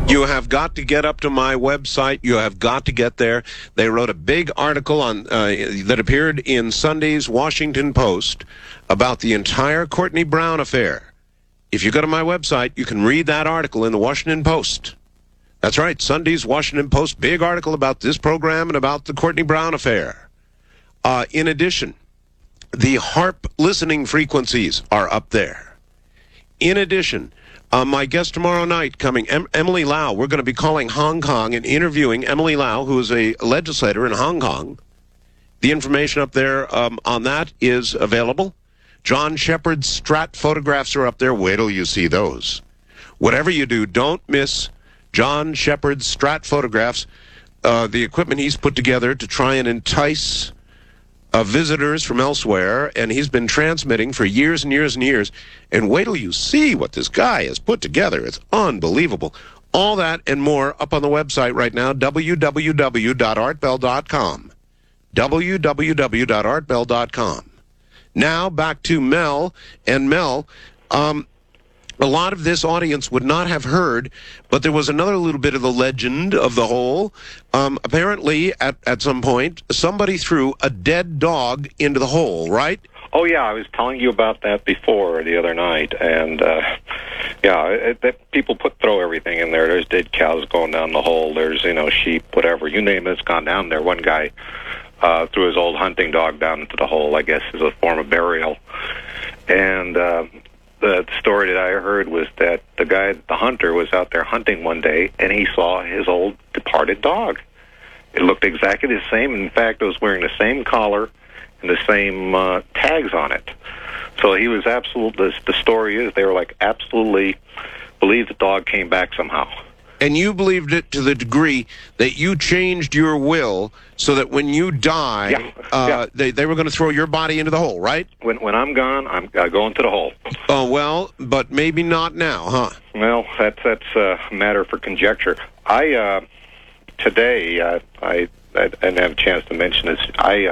You have got to get up to my website. You have got to get there. They wrote a big article on that appeared in Sunday's Washington Post about the entire Courtney Brown affair. If you go to my website, you can read that article in the Washington Post. That's right, Sunday's Washington Post, big article about this program and about the Courtney Brown affair. In addition, the HAARP listening frequencies are up there. In addition, my guest tomorrow night coming, Emily Lau, we're going to be calling Hong Kong and interviewing Emily Lau, who is a legislator in Hong Kong. The information up there on that is available. John Shepard's Strat photographs are up there. Wait till you see those. Whatever you do, don't miss John Shepard's Strat photographs, the equipment he's put together to try and entice visitors from elsewhere, and he's been transmitting for years and years and years. And wait till you see what this guy has put together. It's unbelievable. All that and more up on the website right now, www.artbell.com. www.artbell.com. Now back to Mel. And Mel, a lot of this audience would not have heard, but there was another little bit of the legend of the hole. Apparently, at some point, somebody threw a dead dog into the hole, right? Oh, yeah, I was telling you about that before the other night. And, people throw everything in there. There's dead cows going down the hole. There's, sheep, whatever. You name it, it's gone down there. One guy threw his old hunting dog down into the hole, I guess, as a form of burial. And the story that I heard was that the hunter, was out there hunting one day, and he saw his old departed dog. It looked exactly the same. In fact, it was wearing the same collar and the same tags on it. So he was the story is they were like absolutely believed the dog came back somehow. And you believed it to the degree that you changed your will so that when you die, they were going to throw your body into the hole, right? When I'm gone, I'm going to the hole. Oh, well, but maybe not now, huh? Well, that's a matter for conjecture. Today, I didn't have a chance to mention this.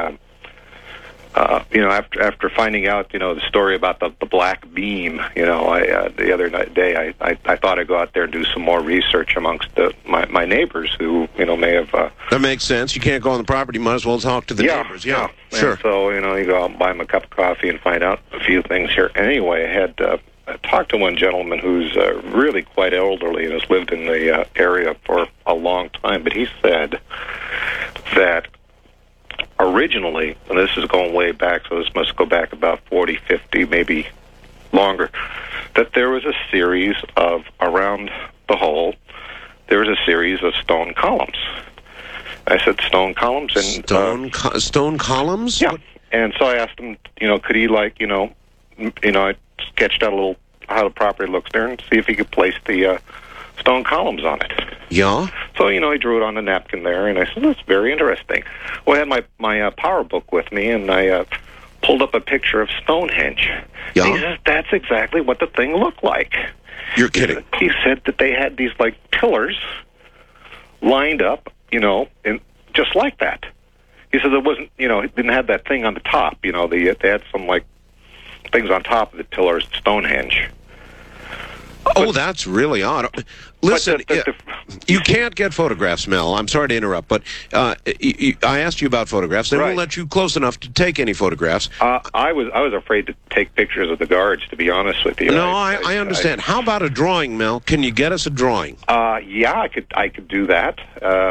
After finding out, the story about the black beam, the other day, I thought I'd go out there and do some more research amongst my neighbors who, may have... That makes sense. You can't go on the property. Might as well talk to the neighbors. Yeah, sure. And so, you go out and buy them a cup of coffee and find out a few things here. Anyway, I had talked to one gentleman who's really quite elderly and has lived in the area for a long time, but he said that originally, and this is going way back, so this must go back about 40, 50, maybe longer, that there was a series of, around the hole, there was a series of stone columns. I said stone columns? And stone columns? Yeah. And so I asked him, could he, I sketched out a little how the property looks there and see if he could place the stone columns on it. Yeah. So, he drew it on the napkin there, and I said, that's very interesting. Well, I had my power book with me, and I pulled up a picture of Stonehenge. Yeah. And he says, that's exactly what the thing looked like. You're kidding. He said that they had these, pillars lined up, and just like that. He said it wasn't, it didn't have that thing on the top, they had some, things on top of the pillars of Stonehenge. Oh, that's really odd. Listen, you can't get photographs, Mel. I'm sorry to interrupt, but I asked you about photographs. They won't let you close enough to take any photographs. I was afraid to take pictures of the guards, to be honest with you. No, I understand. How about a drawing, Mel? Can you get us a drawing? Yeah, I could do that.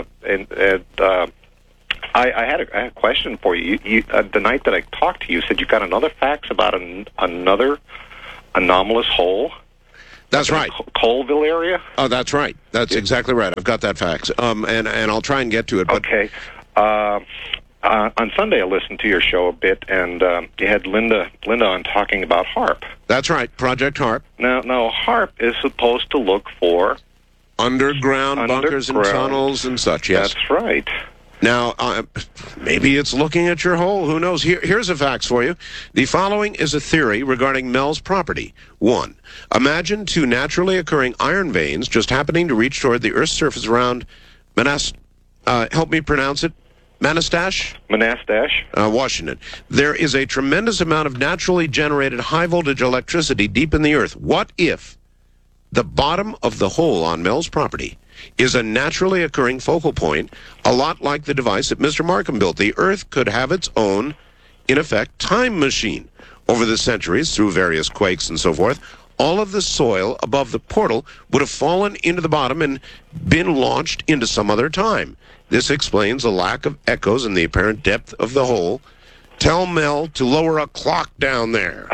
I had a question for you. The night that I talked to you, said you got another fax about another anomalous hole. That's right. Colville area? Oh, that's right. That's exactly right. I've got that fax. And I'll try and get to it. But... Okay. On Sunday, I listened to your show a bit, and you had Linda on talking about HAARP. That's right. Project HAARP. Now, HAARP is supposed to look for... Underground bunkers and tunnels and such, yes. That's right. Now, maybe it's looking at your hole. Who knows? Here's a fax for you. The following is a theory regarding Mel's property. 1. Imagine 2 naturally occurring iron veins just happening to reach toward the Earth's surface around help me pronounce it. Manastash, Washington. There is a tremendous amount of naturally generated high-voltage electricity deep in the Earth. What if the bottom of the hole on Mel's property is a naturally occurring focal point, a lot like the device that Mr. Markham built. The Earth could have its own, in effect, time machine. Over the centuries, through various quakes and so forth, all of the soil above the portal would have fallen into the bottom and been launched into some other time. This explains a lack of echoes and the apparent depth of the hole. Tell Mel to lower a clock down there.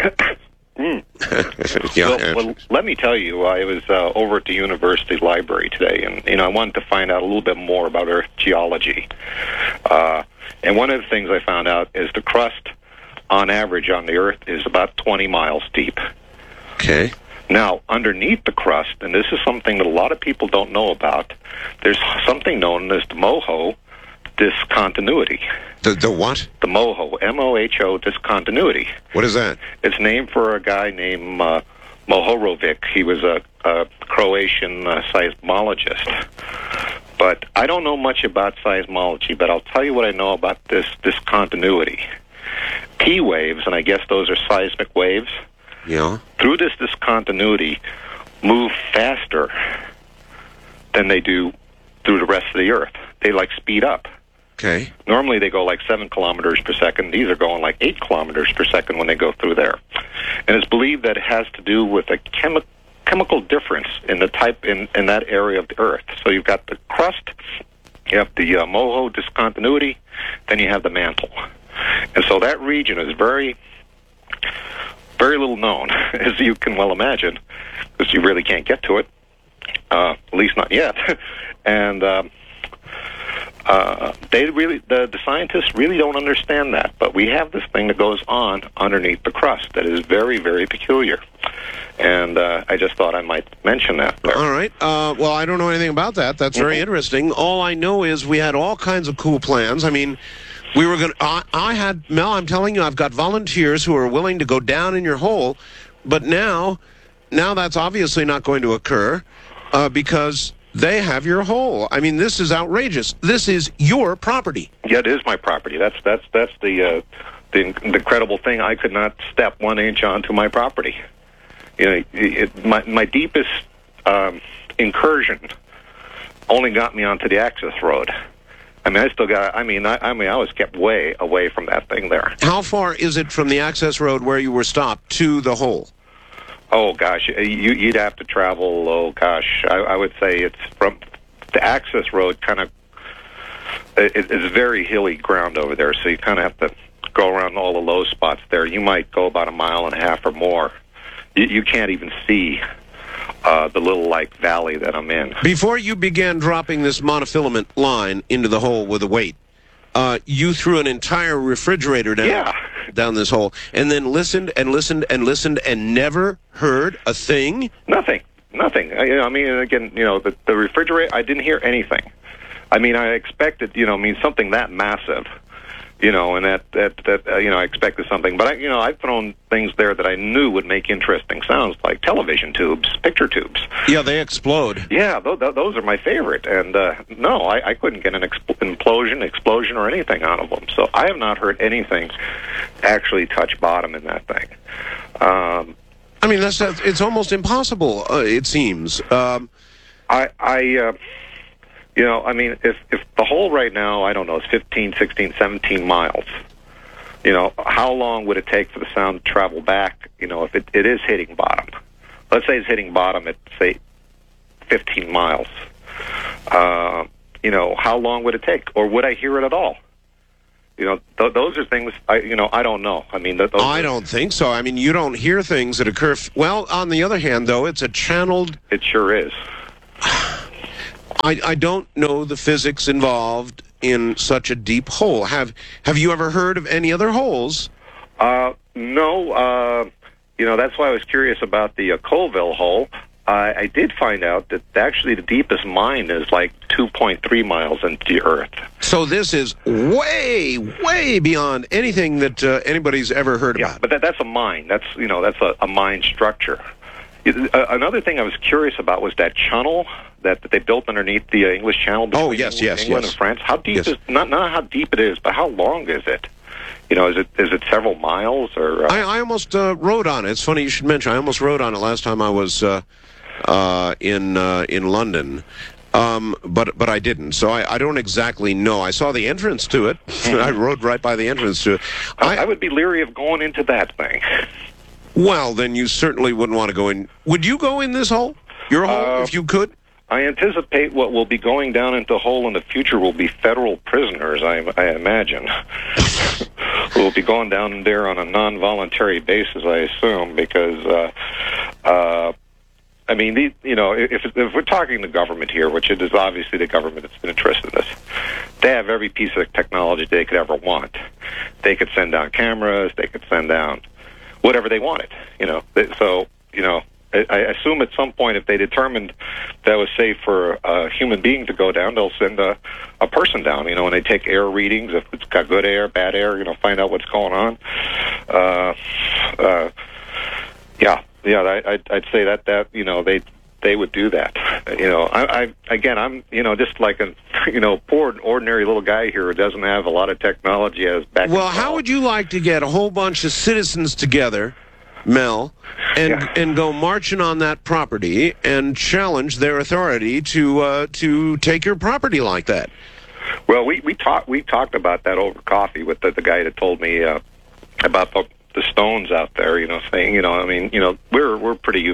Well, let me tell you, I was over at the university library today, and I wanted to find out a little bit more about Earth geology. And one of the things I found out is the crust, on average, on the Earth is about 20 miles deep. Okay. Now, underneath the crust, and this is something that a lot of people don't know about, there's something known as the MOHO discontinuity. The what? The MOHO, M-O-H-O discontinuity. What is that? It's named for a guy named Mohorovic. He was a Croatian seismologist. But I don't know much about seismology, but I'll tell you what I know about this discontinuity. P waves, and I guess those are seismic waves, through this discontinuity, move faster than they do through the rest of the Earth. They speed up. Okay. Normally they go 7 kilometers per second. These are going 8 kilometers per second when they go through there. And it's believed that it has to do with a chemical difference in the type in that area of the Earth. So you've got the crust, you have the MOHO discontinuity, then you have the mantle. And so that region is very, very little known, as you can well imagine, because you really can't get to it, at least not yet. And the scientists really don't understand that. But we have this thing that goes on underneath the crust that is very, very peculiar. And I just thought I might mention that there. All right. Well, I don't know anything about that. That's very interesting. All I know is we had all kinds of cool plans. I mean, we were going to... I had... Mel, I'm telling you, I've got volunteers who are willing to go down in your hole. But now that's obviously not going to occur because they have your hole. I mean, this is outrageous. This is your property. Yeah, it is my property. That's the incredible thing. I could not step 1 inch onto my property. My deepest incursion only got me onto the access road. I mean, I was kept way away from that thing there. How far is it from the access road where you were stopped to the hole? Oh, gosh, you'd have to travel, I would say it's from the access road it's very hilly ground over there, so you kind of have to go around all the low spots there. You might go about 1.5 miles or more. You can't even see the little valley that I'm in. Before you began dropping this monofilament line into the hole with a weight, you threw an entire refrigerator down this hole, and then listened and listened and listened and never heard a thing? Nothing. The refrigerator, I didn't hear anything. I mean, I expected, something that massive, and I expected something. But, I've thrown things there that I knew would make interesting sounds, like television tubes, picture tubes. Yeah, they explode. Yeah, those are my favorite. And, no, I couldn't get an explosion, or anything out of them. So I have not heard anything actually touch bottom in that thing. I mean, it's almost impossible, it seems. If the hole right now, I don't know, is 15, 16, 17 miles, how long would it take for the sound to travel back, if it is hitting bottom? Let's say it's hitting bottom at, say, 15 miles. How long would it take? Or would I hear it at all? Those are things, I don't know. I mean, I don't think so. I mean, you don't hear things that occur... Well, on the other hand, though, it's a channeled... It sure is. I don't know the physics involved in such a deep hole. Have you ever heard of any other holes? No. That's why I was curious about the Colville hole. I did find out that actually the deepest mine is 2.3 miles into the Earth. So this is way, way beyond anything that anybody's ever heard about. But that's a mine. That's a mine structure. Another thing I was curious about was that channel that they built underneath the English Channel between England and France. How deep is not how deep it is, but how long is it? Is it several miles or? I almost rode on it. It's funny you should mention. I almost rode on it last time I was in London. But I didn't, so I don't exactly know. I saw the entrance to it. I rode right by the entrance to it. I would be leery of going into that thing. Well, then you certainly wouldn't want to go in. Would you go in this hole? Your hole, if you could? I anticipate what will be going down into the hole in the future will be federal prisoners, I imagine. Who will be going down there on a non-voluntary basis, I assume, because... I mean, if we're talking the government here, which it is obviously the government that's been interested in this, they have every piece of technology they could ever want. They could send down cameras, they could send down whatever they wanted, So, I assume at some point if they determined that was safe for a human being to go down, they'll send a person down, when they take air readings, if it's got good air, bad air, find out what's going on. Yeah, I'd say that they would do that. I'm just like a poor ordinary little guy here who doesn't have a lot of technology as back. Well, how would you like to get a whole bunch of citizens together, Mel, and go marching on that property and challenge their authority to take your property like that? Well, we talked about that over coffee with the guy that told me about the stones out there, saying, we're pretty,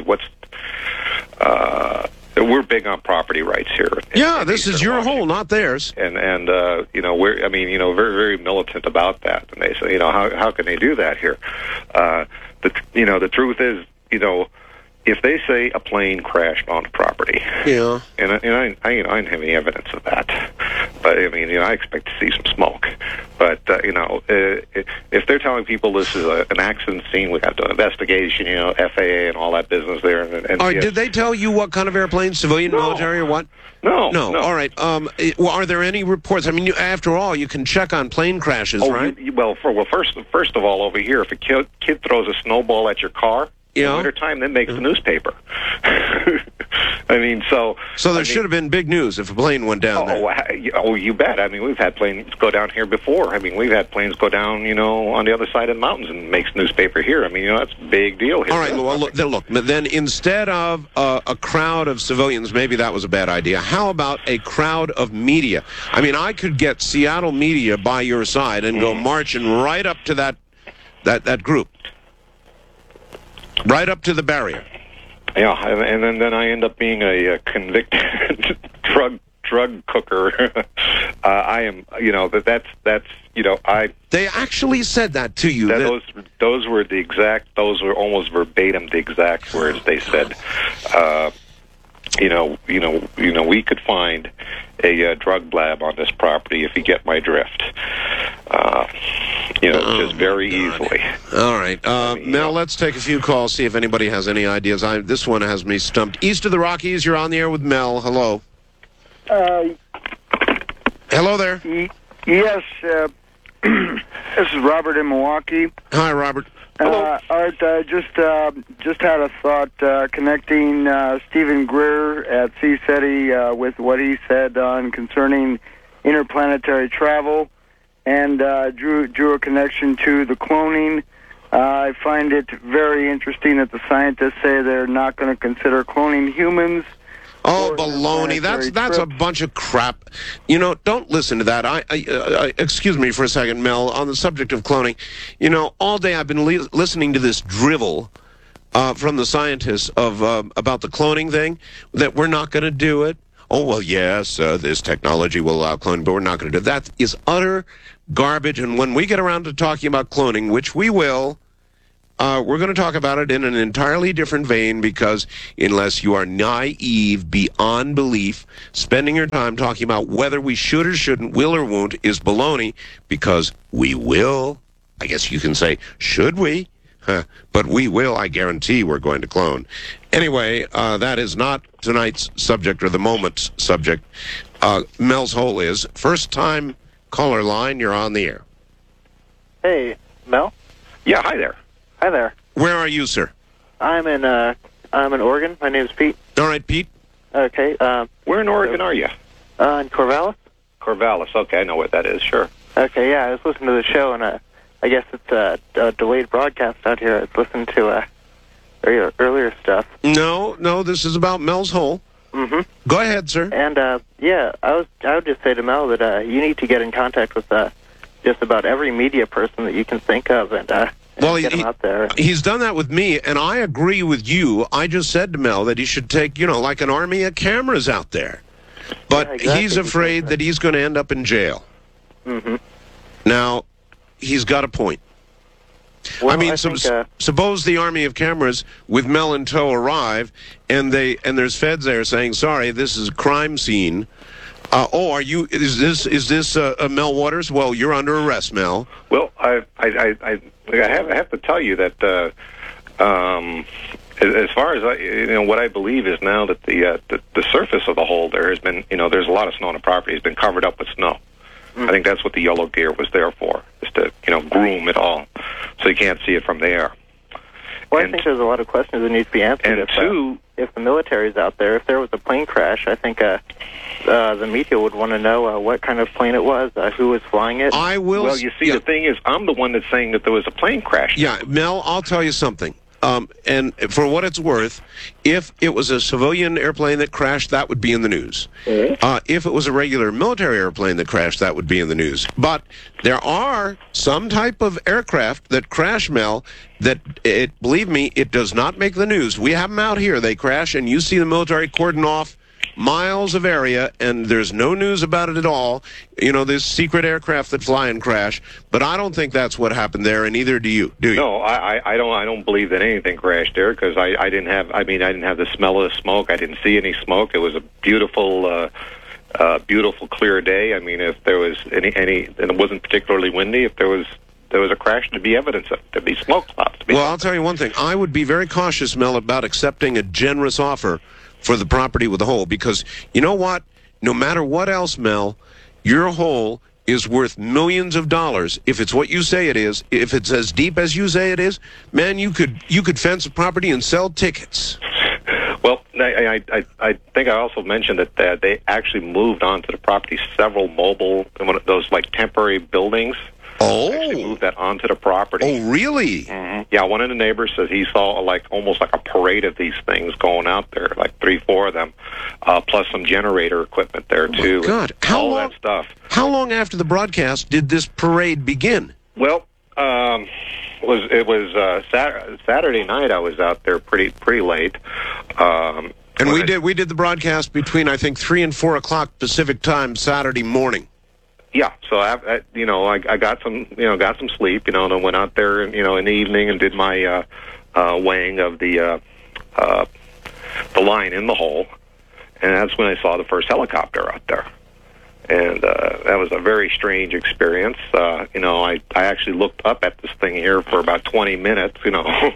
we're big on property rights here. Yeah, this is your hole, not theirs. And we're, very, very militant about that. And they say, how can they do that here? The truth is, if they say a plane crashed on property, yeah, and I don't have any evidence of that, but I expect to see some smoke. But if they're telling people this is an accident scene, we have to investigation, FAA and all that business there. And did they tell you what kind of airplane, civilian, military, or what? No. All right. Are there any reports? After all, you can check on plane crashes, right? First of all, over here, if a kid throws a snowball at your car. In the wintertime, that makes the newspaper. So there should have been big news if a plane went down there. Oh, you bet. We've had planes go down here before. We've had planes go down, on the other side of the mountains and makes newspaper here. That's a big deal here. All right, well, look, then instead of a crowd of civilians, maybe that was a bad idea. How about a crowd of media? I could get Seattle media by your side and go marching right up to that group. Right up to the barrier. Yeah, and then I end up being a convicted drug cooker. I am, They actually said that to you. Those were almost verbatim the exact words they said. We could find a drug lab on this property if you get my drift. Just very easily. All right. Mel, let's take a few calls, see if anybody has any ideas. This one has me stumped. East of the Rockies, you're on the air with Mel. Hello. Hello there. Yes. This is Robert in Milwaukee. Hi, Robert. Hello. Art, just had a thought connecting Stephen Greer at CSETI with what he said on concerning interplanetary travel, and drew a connection to the cloning. I find it very interesting that the scientists say they're not going to consider cloning humans. Oh, baloney. That's a bunch of crap. Don't listen to that. Excuse me for a second, Mel, on the subject of cloning. All day I've been listening to this drivel from the scientists about the cloning thing, that we're not going to do it. Oh, well, yes, this technology will allow cloning, but we're not going to do it. That is utter garbage, and when we get around to talking about cloning, which we will, we're going to talk about it in an entirely different vein, because unless you are naive beyond belief, spending your time talking about whether we should or shouldn't, will or won't, is baloney, because we will. I guess you can say, should we? But we will. I guarantee we're going to clone. Anyway, that is not tonight's subject or the moment's subject. Mel's hole is first-time caller line. You're on the air. Hey, Mel? Yeah, hi there. Hi there. Where are you, sir? I'm in Oregon. My name's Pete. All right, Pete. Okay. Where in Oregon are you? In Corvallis. Corvallis. Okay, I know what that is. Sure. Okay. Yeah, I was listening to the show, and I guess it's a delayed broadcast out here. I was listening to earlier stuff. No, this is about Mel's hole. Mm-hmm. Go ahead, sir. And I would just say to Mel that you need to get in contact with just about every media person that you can think of, and get them out there. He's done that with me, and I agree with you. I just said to Mel that he should take, like an army of cameras out there. But Yeah, exactly. he's afraid that he's going to end up in jail. Mm-hmm. Now, he's got a point. Well, I mean, think, suppose the army of cameras with Mel in tow arrive, and there's feds there saying, "Sorry, this is a crime scene." Is this Mel Waters? Well, you're under arrest, Mel. Well, I have to tell you that as far as what I believe is now that the surface of the hole there has been, there's a lot of snow on the property has been covered up with snow. I think that's what the yellow gear was there for, is to groom it all, so you can't see it from the air. Well, I think there's a lot of questions that need to be answered. And if the military's out there, if there was a plane crash, I think the media would want to know what kind of plane it was, who was flying it. Well, you see, the thing is, I'm the one that's saying that there was a plane crash. Yeah, Mel, I'll tell you something. And for what it's worth, if it was a civilian airplane that crashed, that would be in the news. If it was a regular military airplane that crashed, that would be in the news. But there are some type of aircraft that crash, Mel, that, believe me, it does not make the news. We have them out here. They crash, and you see the military cordon off miles of area, and there's no news about it at all. This secret aircraft that fly and crash. But I don't think that's what happened there, and neither do you. Do you? No, I don't believe that anything crashed there, because I didn't have the smell of the smoke. I didn't see any smoke. It was a beautiful, clear day. I mean, if there was any, and it wasn't particularly windy. If there was a crash, to be evidence of it. There'd be smoke clouds. Well, I'll tell you one thing. I would be very cautious, Mel, about accepting a generous offer for the property with the hole, because you know what? No matter what else, Mel, your hole is worth millions of dollars if it's what you say it is. If it's as deep as you say it is, man, you could fence a property and sell tickets. Well, I think I also mentioned that they actually moved onto the property several mobile, one of those like temporary buildings. Oh, actually moved that onto the property. Oh, really? Mm-hmm. Yeah, one of the neighbors says he saw almost like a parade of these things going out there, like 3-4 of them, plus some generator equipment there too. Oh, God, that stuff. How long after the broadcast did this parade begin? Well, it was Saturday night. I was out there pretty late. And we did the broadcast between, I think, 3 and 4 o'clock Pacific time Saturday morning. Yeah, so I got some sleep, and I went out there, in the evening and did my weighing of the line in the hole, and that's when I saw the first helicopter out there, and that was a very strange experience. I actually looked up at this thing here for about 20 minutes. There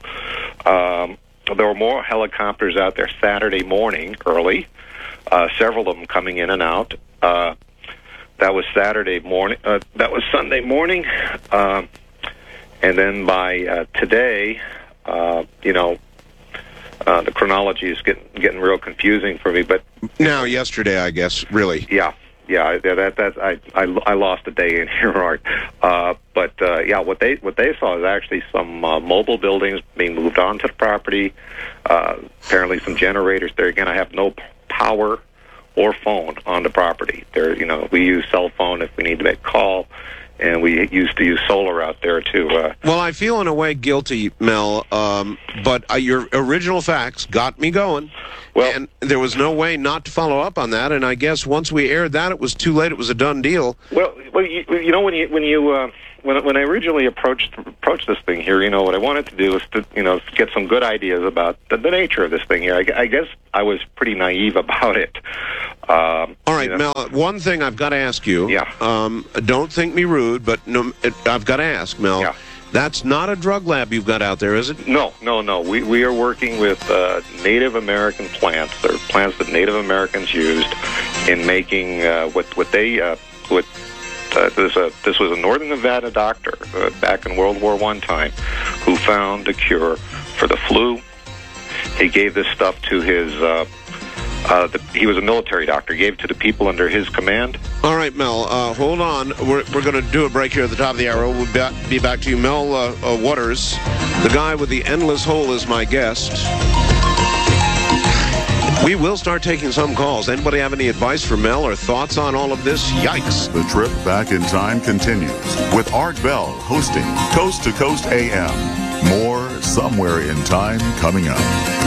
were more helicopters out there Saturday morning early, several of them coming in and out. That was Saturday morning. That was Sunday morning, and then by today, the chronology is getting real confusing for me. But now, yesterday, I guess, really. Yeah. I lost a day in here, Art. But what they saw is actually some mobile buildings being moved onto the property. Apparently, some generators there. Again, I have no power or phone on the property. There, we use cell phone if we need to make a call, and we used to use solar out there too. Well, I feel in a way guilty, Mel, but your original facts got me going. Well, and there was no way not to follow up on that. And I guess once we aired that, it was too late. It was a done deal. Well, when I originally approached this thing here, what I wanted to do was to get some good ideas about the nature of this thing here. I guess I was pretty naive about it. All right, Mel. One thing I've got to ask you. Yeah. Don't think me rude, but I've got to ask, Mel. Yeah. That's not a drug lab you've got out there, is it? No. We are working with Native American plants. They're plants that Native Americans used in making this was a Northern Nevada doctor back in World War I time who found a cure for the flu. He gave this stuff to his He was a military doctor. He gave it to the people under his command. All right, Mel, hold on. We're going to do a break here at the top of the hour. We'll be back to you. Mel Waters, the guy with the endless hole, is my guest. We will start taking some calls. Anybody have any advice for Mel or thoughts on all of this? Yikes. The trip back in time continues with Art Bell hosting Coast to Coast AM. More Somewhere in Time coming up.